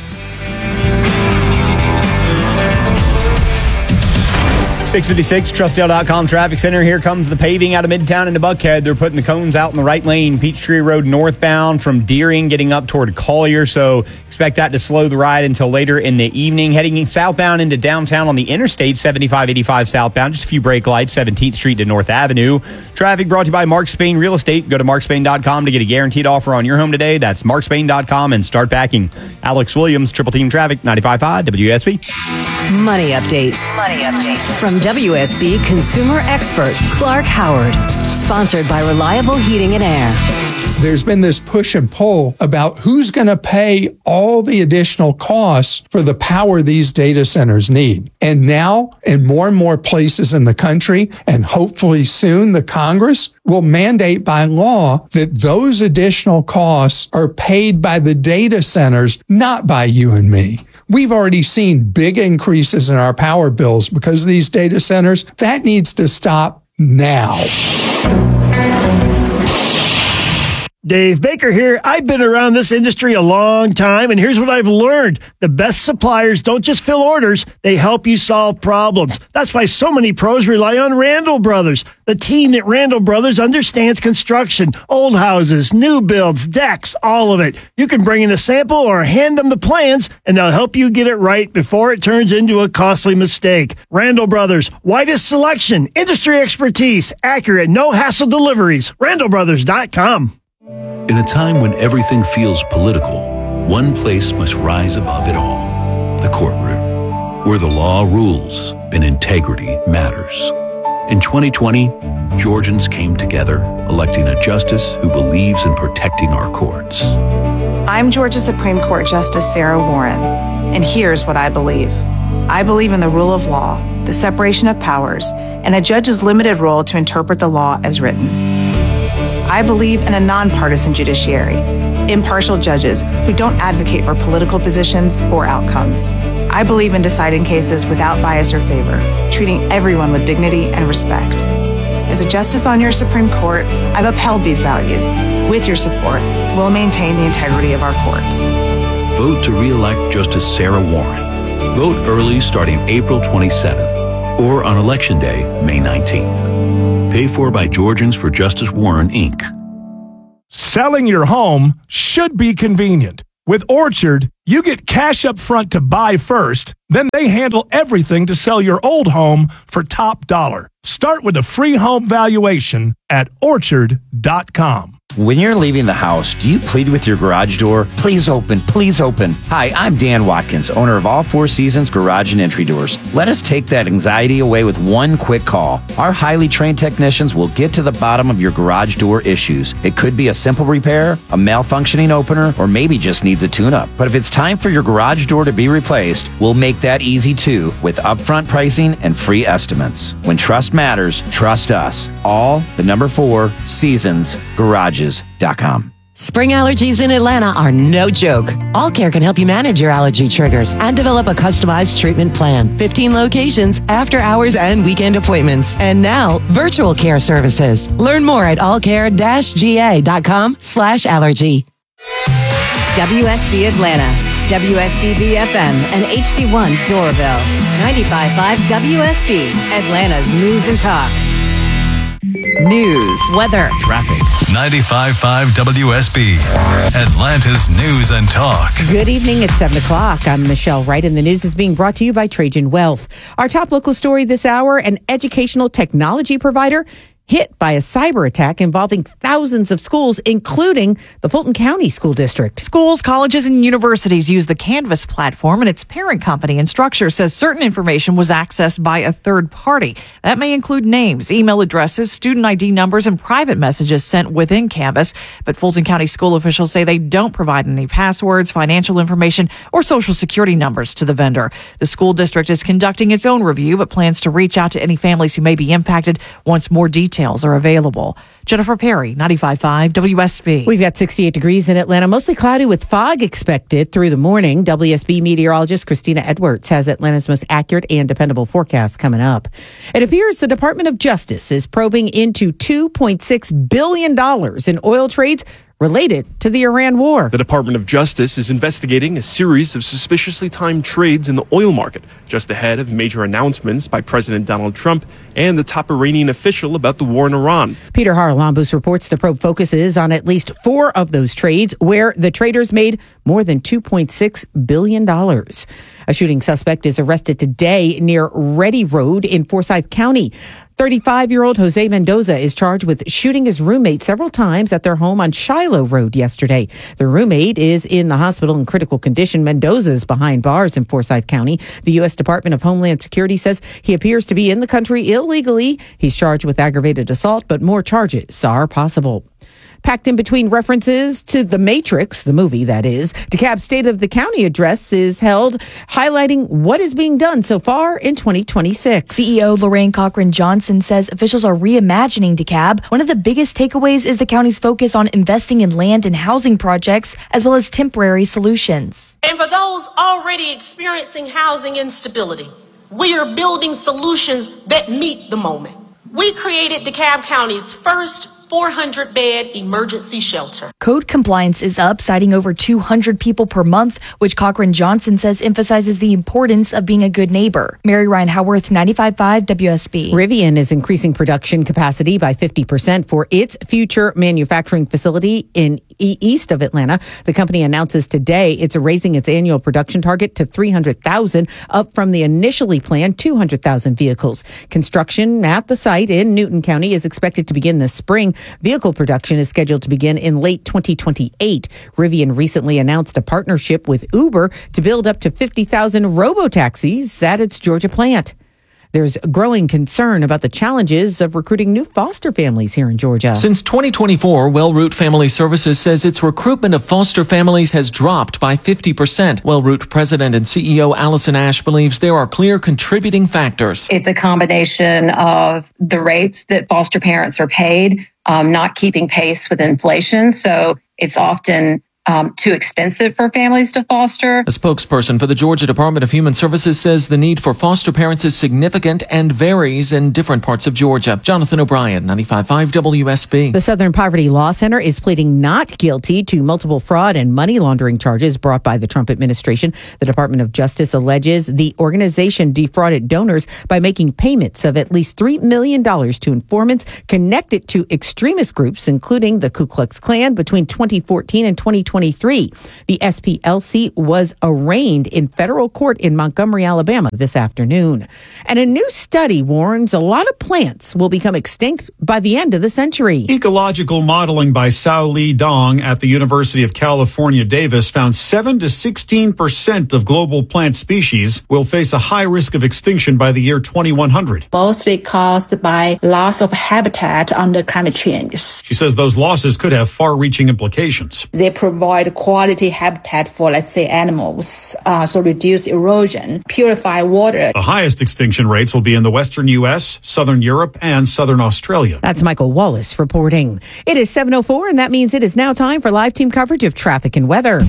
656, Trustdale.com traffic center. Here comes the paving out of Midtown into Buckhead. They're putting the cones out in the right lane. Peachtree Road northbound from Deering getting up toward Collier. So expect that to slow the ride until later in the evening. Heading southbound into downtown on the interstate, 7585 southbound. Just a few brake lights, 17th Street to North Avenue. Traffic brought to you by Mark Spain Real Estate. Go to markspain.com to get a guaranteed offer on your home today. That's markspain.com and start backing. Alex Williams, Triple Team Traffic, 95.5 WSB. Money update. From WSB consumer expert Clark Howard. Sponsored by Reliable Heating and Air. There's been this push and pull about who's going to pay all the additional costs for the power these data centers need. And now, in more and more places in the country, and hopefully soon, the Congress will mandate by law that those additional costs are paid by the data centers, not by you and me. We've already seen big increases in our power bills because of these data centers. That needs to stop now. Dave Baker here. I've been around this industry a long time, and here's what I've learned. The best suppliers don't just fill orders, they help you solve problems. That's why so many pros rely on Randall Brothers. The team at Randall Brothers understands construction, old houses, new builds, decks, all of it. You can bring in a sample or hand them the plans, and they'll help you get it right before it turns into a costly mistake. Randall Brothers, widest selection, industry expertise, accurate, no-hassle deliveries. RandallBrothers.com. In a time when everything feels political, one place must rise above it all. The courtroom, where the law rules and integrity matters. In 2020, Georgians came together, electing a justice who believes in protecting our courts. I'm Georgia Supreme Court Justice Sarah Warren, and here's what I believe. I believe in the rule of law, the separation of powers, and a judge's limited role to interpret the law as written. I believe in a nonpartisan judiciary, impartial judges who don't advocate for political positions or outcomes. I believe in deciding cases without bias or favor, treating everyone with dignity and respect. As a justice on your Supreme Court, I've upheld these values. With your support, we'll maintain the integrity of our courts. Vote to re-elect Justice Sarah Warren. Vote early starting April 27th or on Election Day, May 19th. Paid for by Georgians for Justice Warren, Inc. Selling your home should be convenient. With Orchard, you get cash up front to buy first, then they handle everything to sell your old home for top dollar. Start with a free home valuation at Orchard.com. When you're leaving the house, do you plead with your garage door? Please open, please open. Hi, I'm Dan Watkins, owner of All Four Seasons Garage and Entry Doors. Let us take that anxiety away with one quick call. Our highly trained technicians will get to the bottom of your garage door issues. It could be a simple repair, a malfunctioning opener, or maybe just needs a tune-up. But if it's time for your garage door to be replaced, we'll make that easy too with upfront pricing and free estimates. When trust matters, trust us. All the number 4 Seasons Garages.com. Spring allergies in Atlanta are no joke. All Care can help you manage your allergy triggers and develop a customized treatment plan. 15 locations, after hours and weekend appointments. And now, virtual care services. Learn more at allcare-ga.com/allergy. WSB Atlanta, WSB FM, and HD1 Doraville. 95.5 WSB, Atlanta's News and Talk. News, weather, traffic. 95.5 WSB, Atlanta's News and Talk. Good evening. It's 7 o'clock. I'm Michelle Wright, and the news is being brought to you by Trajan Wealth. Our top local story this hour, an educational technology provider hit by a cyber attack involving thousands of schools, including the Fulton County School District. Schools, colleges, and universities use the Canvas platform, and its parent company, Instructure, says certain information was accessed by a third party. That may include names, email addresses, student ID numbers, and private messages sent within Canvas. But Fulton County school officials say they don't provide any passwords, financial information, or social security numbers to the vendor. The school district is conducting its own review, but plans to reach out to any families who may be impacted once more details are available. Jennifer Perry, 95.5 WSB. We've got 68 degrees in Atlanta, mostly cloudy with fog expected through the morning. WSB meteorologist Christina Edwards has Atlanta's most accurate and dependable forecast coming up. It appears the Department of Justice is probing into $2.6 billion in oil trades related to the Iran war. The Department of Justice is investigating a series of suspiciously timed trades in the oil market, just ahead of major announcements by President Donald Trump and the top Iranian official about the war in Iran. Peter Haralambous reports the probe focuses on at least 4 of those trades where the traders made more than $2.6 billion. A shooting suspect is arrested today near Ready Road in Forsyth County. 35-year-old Jose Mendoza is charged with shooting his roommate several times at their home on Shiloh Road yesterday. The roommate is in the hospital in critical condition. Mendoza is behind bars in Forsyth County. The U.S. Department of Homeland Security says he appears to be in the country illegally. He's charged with aggravated assault, but more charges are possible. Packed in between references to The Matrix, the movie that is, DeKalb's State of the County address is held highlighting what is being done so far in 2026. CEO Lorraine Cochran-Johnson says officials are reimagining DeKalb. One of the biggest takeaways is the county's focus on investing in land and housing projects as well as temporary solutions. And for those already experiencing housing instability, we are building solutions that meet the moment. We created DeKalb County's first 400-bed emergency shelter. Code compliance is up, citing over 200 people per month, which Cochran Johnson says emphasizes the importance of being a good neighbor. Mary Ryan Howarth, 95.5 WSB. Rivian is increasing production capacity by 50% for its future manufacturing facility in east of Atlanta. The company announces today it's raising its annual production target to 300,000, up from the initially planned 200,000 vehicles. Construction at the site in Newton County is expected to begin this spring. Vehicle production is scheduled to begin in late 2028. Rivian recently announced a partnership with Uber to build up to 50,000 robo-taxis at its Georgia plant. There's growing concern about the challenges of recruiting new foster families here in Georgia. Since 2024, WellRoot Family Services says its recruitment of foster families has dropped by 50%. WellRoot President and CEO Allison Ash believes there are clear contributing factors. It's a combination of the rates that foster parents are paid, not keeping pace with inflation. So it's often too expensive for families to foster. A spokesperson for the Georgia Department of Human Services says the need for foster parents is significant and varies in different parts of Georgia. Jonathan O'Brien, 95.5 WSB. The Southern Poverty Law Center is pleading not guilty to multiple fraud and money laundering charges brought by the Trump administration. The Department of Justice alleges the organization defrauded donors by making payments of at least $3 million to informants connected to extremist groups, including the Ku Klux Klan, between 2014 and 2023. The SPLC was arraigned in federal court in Montgomery, Alabama this afternoon. And a new study warns a lot of plants will become extinct by the end of the century. Ecological modeling by Sao Li Dong at the University of California, Davis found 7 to 16% of global plant species will face a high risk of extinction by the year 2100. Mostly caused by loss of habitat under climate change. She says those losses could have far-reaching implications. They provide quality habitat for, let's say, animals, so reduce erosion, purify water. The highest extinction rates will be in the western U.S., southern Europe, and southern Australia. That's Michael Wallace reporting. It is 7:04, and that means it is now time for live team coverage of traffic and weather.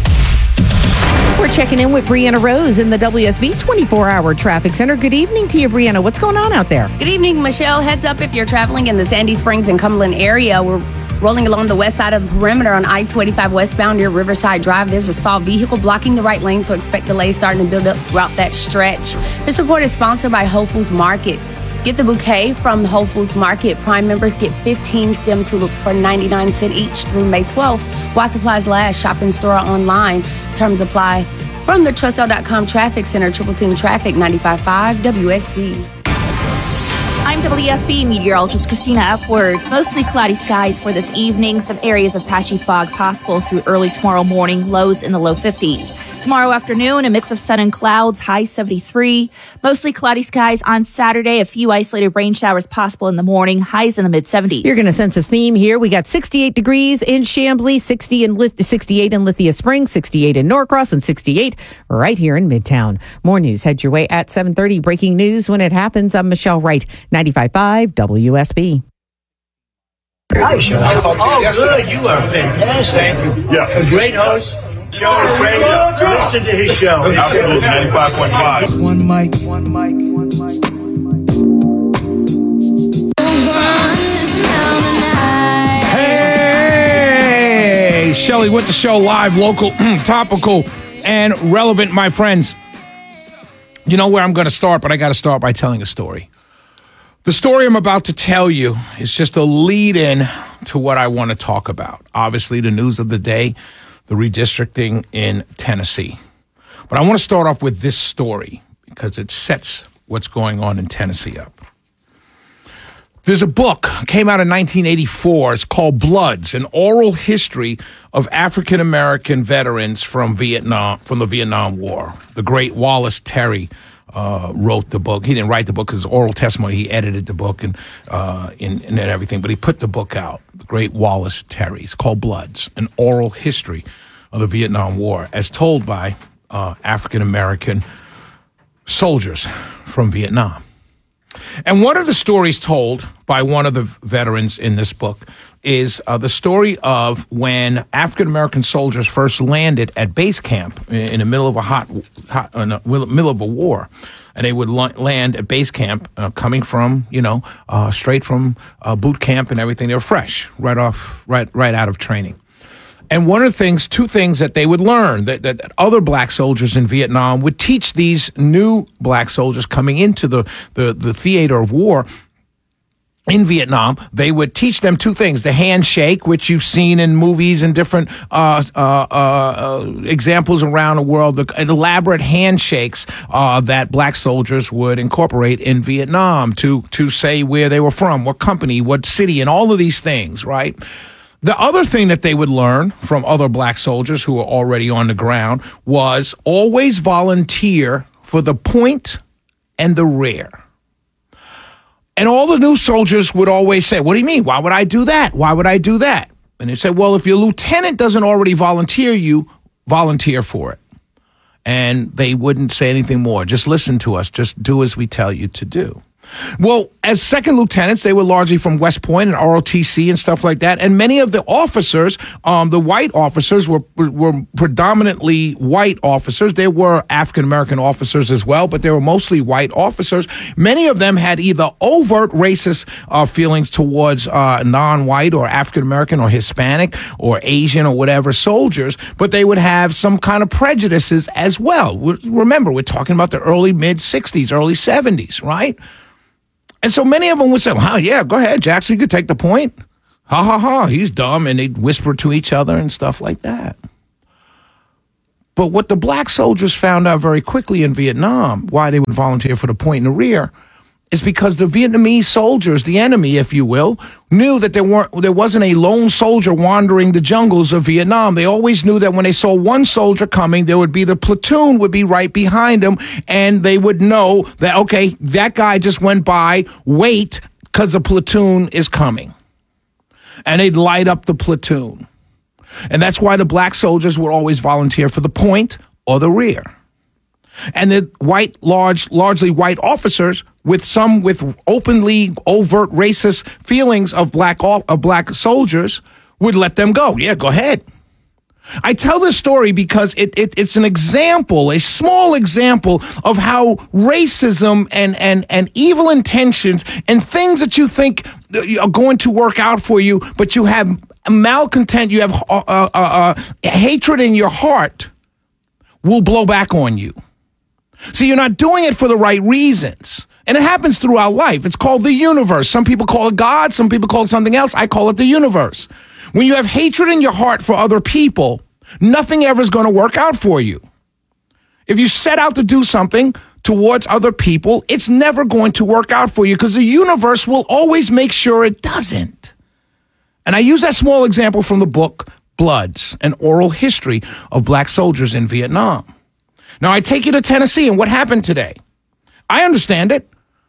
We're checking in with Brianna Rose in the WSB 24-hour traffic center. Good evening to you, Brianna. What's going on out there? Good evening, Michelle. Heads up if you're traveling in the Sandy Springs and Cumberland area. We're rolling along the west side of the perimeter on I-285 westbound near Riverside Drive. There's a stalled vehicle blocking the right lane, so expect delays starting to build up throughout that stretch. This report is sponsored by Whole Foods Market. Get the bouquet from Whole Foods Market. Prime members get 15 stem tulips for 99 cents each through May 12th. While supplies last, shop in store or online. Terms apply. From the TrustL.com Traffic Center, Triple Team Traffic, 95.5 WSB. I'm WSB meteorologist Christina Upwards. Mostly cloudy skies for this evening. Some areas of patchy fog possible through early tomorrow morning. Lows in the low 50s. Tomorrow afternoon, a mix of sun and clouds, high 73. Mostly cloudy skies on Saturday. A few isolated rain showers possible in the morning. Highs in the mid-70s. You're going to sense a theme here. We got 68 degrees in Chamblee, 68 in Lithia Springs, 68 in Norcross, and 68 right here in Midtown. More news. Head your way at 7:30. Breaking news when it happens. I'm Michelle Wright, 95.5 WSB. Hi, Michelle. I talked to you yesterday. Good. You are fantastic. Thank you. Yes. A great host. Show is great. Listen to his show. Absolutely. 95.5. One mic. Hey, Shelly with the show live, local, topical, and relevant, my friends. You know where I'm going to start, but I got to start by telling a story. The story I'm about to tell you is just a lead-in to what I want to talk about. Obviously, the news of the day, the redistricting in Tennessee. But I want to start off with this story because it sets what's going on in Tennessee up. There's a book, came out in 1984. It's called Bloods, an oral history of African-American veterans from the Vietnam War. The great Wallace Terry wrote the book. He didn't write the book because it's oral testimony. He edited the book and everything, but he put the book out. The great Wallace Terry. It's called Bloods, an oral history of the Vietnam War, as told by African-American soldiers from Vietnam. And one of the stories told by one of the veterans in this book is the story of when African-American soldiers first landed at base camp in the middle of middle of a war. And they would land at base camp coming from, straight from boot camp and everything. They were fresh, right out of training. And one of the things, two things that they would learn that other black soldiers in Vietnam would teach these new black soldiers coming into the theater of war in Vietnam, they would teach them two things: the handshake, which you've seen in movies and different examples around the world, the elaborate handshakes that black soldiers would incorporate in Vietnam to say where they were from, what company, what city, and all of these things, right? The other thing that they would learn from other black soldiers who were already on the ground was always volunteer for the point and the rear. And all the new soldiers would always say, what do you mean? Why would I do that? Why would I do that? And they said, well, if your lieutenant doesn't already volunteer you, volunteer for it. And they wouldn't say anything more. Just listen to us. Just do as we tell you to do. Well, as second lieutenants, they were largely from West Point and ROTC and stuff like that. And many of the officers, the white officers, were predominantly white officers. There were African-American officers as well, but they were mostly white officers. Many of them had either overt racist feelings towards non-white or African-American or Hispanic or Asian or whatever soldiers, but they would have some kind of prejudices as well. Remember, we're talking about the early, mid-'60s, early 70s, right? And so many of them would say, well, yeah, go ahead, Jackson, you could take the point. Ha, ha, ha, he's dumb. And they'd whisper to each other and stuff like that. But what the black soldiers found out very quickly in Vietnam, why they would volunteer for the point in the rear, is because the Vietnamese soldiers, the enemy, if you will, knew that there wasn't a lone soldier wandering the jungles of Vietnam. They always knew that when they saw one soldier coming, there would be the platoon would be right behind him, and they would know that, okay, that guy just went by, wait, because the platoon is coming. And they'd light up the platoon. And that's why the black soldiers would always volunteer for the point or the rear. And the largely white officers, with some with openly overt racist feelings of black soldiers, would let them go. Yeah, go ahead. I tell this story because it's an example, a small example of how racism and evil intentions and things that you think are going to work out for you, but you have malcontent, you have hatred in your heart, will blow back on you. See, you're not doing it for the right reasons. And it happens throughout life. It's called the universe. Some people call it God. Some people call it something else. I call it the universe. When you have hatred in your heart for other people, nothing ever is going to work out for you. If you set out to do something towards other people, it's never going to work out for you because the universe will always make sure it doesn't. And I use that small example from the book Bloods, an oral history of black soldiers in Vietnam. Now, I take you to Tennessee, and what happened today? I understand it.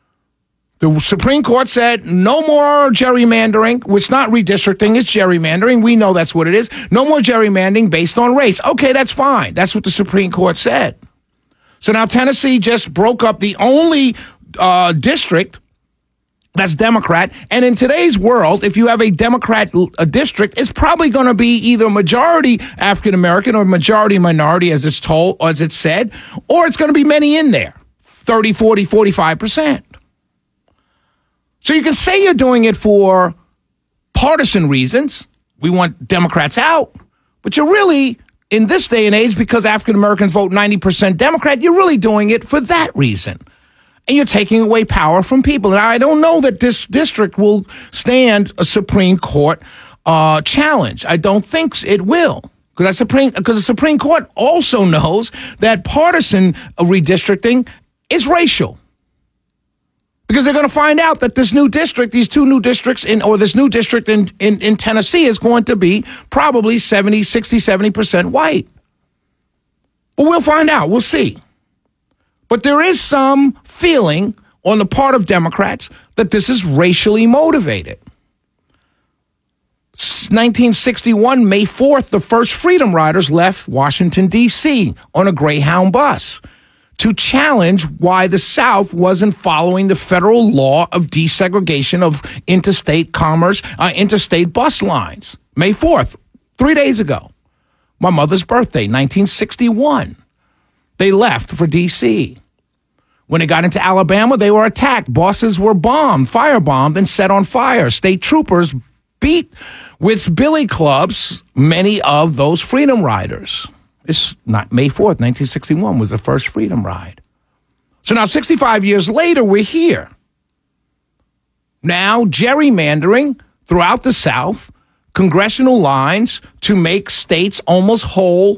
The Supreme Court said no more gerrymandering. It's not redistricting, it's gerrymandering. We know that's what it is. No more gerrymandering based on race. Okay, that's fine. That's what the Supreme Court said. So now Tennessee just broke up the only district that's Democrat. And in today's world, if you have a Democrat district, it's probably going to be either majority African-American or majority minority, as it's told, or as it's said, or it's going to be many in there, 30, 40, 45%. So you can say you're doing it for partisan reasons. We want Democrats out. But you're really, in this day and age, because African-Americans vote 90% Democrat, you're really doing it for that reason. And you're taking away power from people. And I don't know that this district will stand a Supreme Court challenge. I don't think it will. Because the Supreme Court also knows that partisan redistricting is racial. Because they're going to find out that this new district, these two new districts, this new district in Tennessee is going to be probably 70% white. But we'll find out. We'll see. But there is some feeling on the part of Democrats that this is racially motivated. 1961, May 4th, the first Freedom Riders left Washington, D.C. on a Greyhound bus. to challenge why the South wasn't following the federal law of desegregation of interstate commerce, interstate bus lines. May 4th, 3 days ago, my mother's birthday, 1961. They left for D.C. When they got into Alabama, they were attacked. Buses were bombed, firebombed, and set on fire. State troopers beat with billy clubs many of those freedom riders. It's not May 4th, 1961 was the first freedom ride. So now 65 years later, we're here. Now gerrymandering throughout the South, congressional lines to make states almost wholly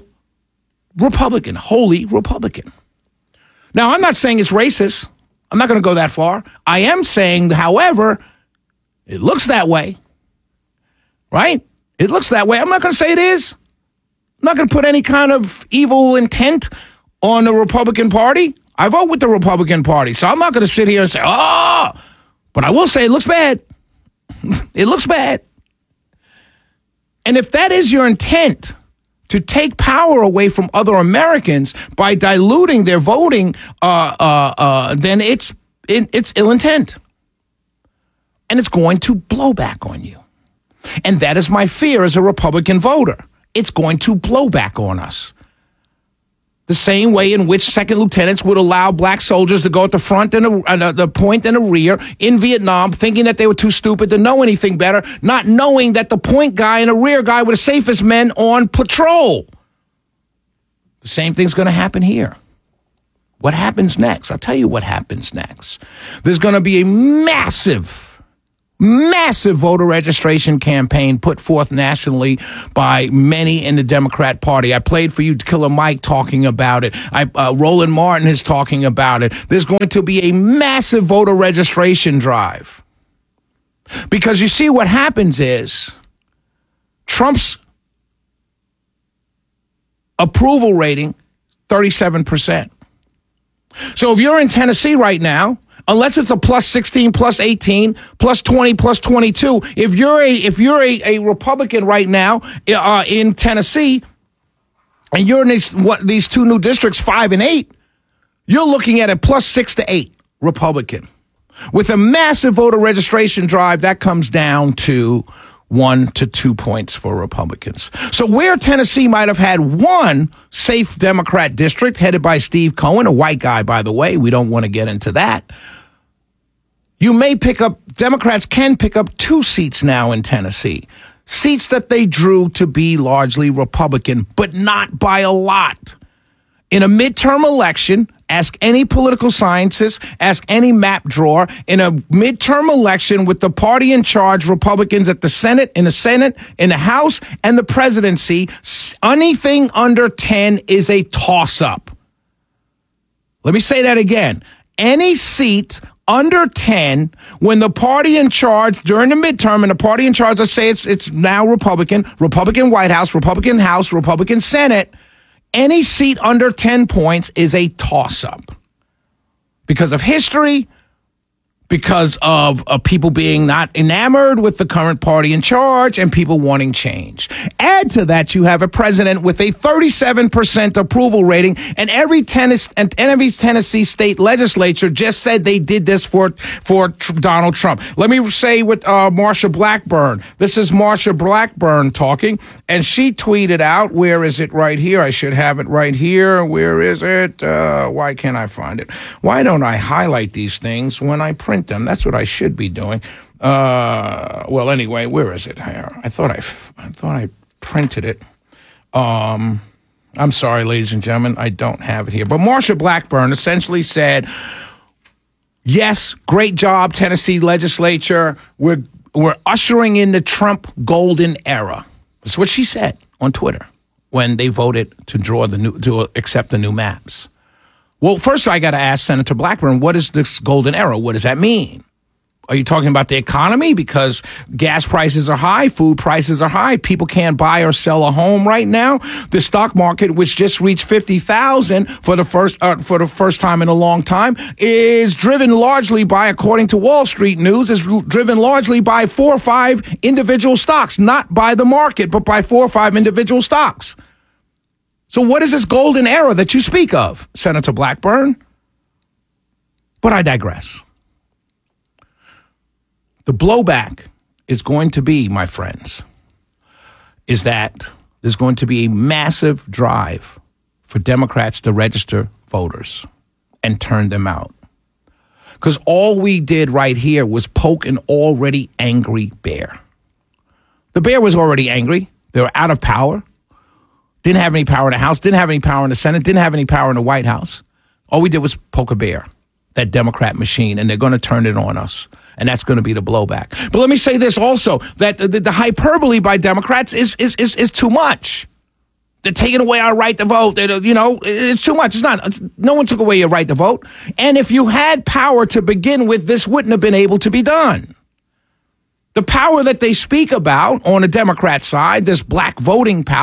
Republican. Now, I'm not saying it's racist. I'm not going to go that far. I am saying, however, it looks that way. Right? It looks that way. I'm not going to say it is. I'm not going to put any kind of evil intent on the Republican Party. I vote with the Republican Party, so I'm not going to sit here and say, oh, but I will say it looks bad. It looks bad. And if that is your intent, to take power away from other Americans by diluting their voting, then it's ill intent. And it's going to blow back on you. And that is my fear as a Republican voter. It's going to blow back on us. The same way in which second lieutenants would allow black soldiers to go at the front and the point and the rear in Vietnam, thinking that they were too stupid to know anything better, not knowing that the point guy and the rear guy were the safest men on patrol. The same thing's going to happen here. What happens next? I'll tell you what happens next. There's going to be a massive voter registration campaign put forth nationally by many in the Democrat Party. I played for you Killer Mike talking about it. Roland Martin is talking about it. There's going to be a massive voter registration drive. Because you see what happens is Trump's approval rating, 37%. So if you're in Tennessee right now, unless it's a plus 16, plus 18, plus 20, plus 22, if you're a Republican right now in Tennessee, and you're in these two new districts, 5 and 8, you're looking at a plus 6 to 8 Republican. With a massive voter registration drive, that comes down to 1 to 2 points for Republicans. So where Tennessee might have had one safe Democrat district headed by Steve Cohen, a white guy, by the way, we don't want to get into that. Democrats can pick up 2 seats now in Tennessee. Seats that they drew to be largely Republican, but not by a lot. In a midterm election, ask any political scientist, ask any map drawer, in a midterm election with the party in charge, Republicans at the Senate, in the House, and the presidency, anything under 10 is a toss-up. Let me say that again. Any seat under 10, when the party in charge during the midterm, and the party in charge, let's say it's now Republican White House, Republican Senate, any seat under 10 points is a toss-up because of history, because of people being not enamored with the current party in charge and people wanting change. Add to that, you have a president with a 37% approval rating, and every Tennessee state legislature just said they did this for Donald Trump. Let me say with Marsha Blackburn. This is Marsha Blackburn talking, and she tweeted out, where is it right here? I should have it right here. Where is it? Why can't I find it? Why don't I highlight these things when I print them? That's what I should be doing. Well, anyway, where is it here? I thought I printed it. I'm sorry, ladies and gentlemen, I don't have it here. But Marsha Blackburn essentially said, yes, great job, Tennessee legislature. We're ushering in the Trump golden era. That's what she said on Twitter when they voted to accept the new maps. Well, first I got to ask Senator Blackburn, what is this golden era? What does that mean? Are you talking about the economy? Because gas prices are high, food prices are high, people can't buy or sell a home right now. The stock market, which just reached 50,000 for the first time in a long time, is driven largely by, according to Wall Street News, is driven largely by 4 or 5 individual stocks, not by the market, but by 4 or 5 individual stocks. So what is this golden era that you speak of, Senator Blackburn? But I digress. The blowback is going to be, my friends, is that there's going to be a massive drive for Democrats to register voters and turn them out. Because all we did right here was poke an already angry bear. The bear was already angry. They were out of power. Didn't have any power in the House. Didn't have any power in the Senate. Didn't have any power in the White House. All we did was poke a bear, that Democrat machine, and they're going to turn it on us. And that's going to be the blowback. But let me say this also, that the hyperbole by Democrats is too much. They're taking away our right to vote. It's too much. It's not. No one took away your right to vote. And if you had power to begin with, this wouldn't have been able to be done. The power that they speak about on the Democrat side, this black voting power,